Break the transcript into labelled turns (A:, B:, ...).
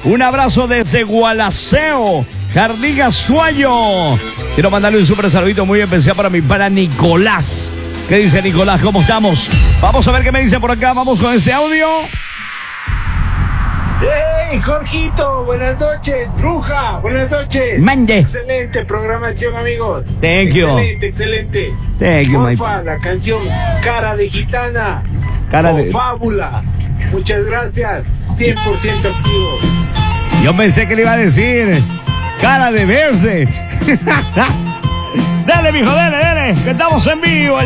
A: Un abrazo desde Gualaceo, Jardín Azuayo. Quiero mandarle un súper saludito muy especial para mi pana Nicolás. ¿Qué dice Nicolás? ¿Cómo estamos? Vamos a ver qué me dice por acá. Vamos con este audio.
B: ¡Hey, Jorgito! Buenas noches, bruja. Buenas noches.
A: Mande.
B: Excelente programación, amigos.
A: Thank you.
B: Excelente.
A: Thank you, my
B: Porfa, la canción Cara de Gitana.
A: Cara de...
B: Fábula. Muchas gracias. 100% activo.
A: Yo pensé que le iba a decir cara de verde. Dale, mijo, dale, que estamos en vivo.